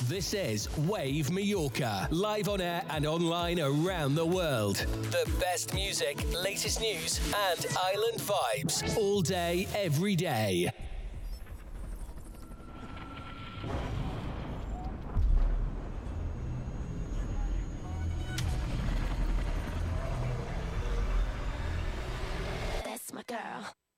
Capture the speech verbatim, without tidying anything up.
This is Wave Mallorca, live on air and online around the world. The best music, latest news, and island vibes all day, every day. That's my girl.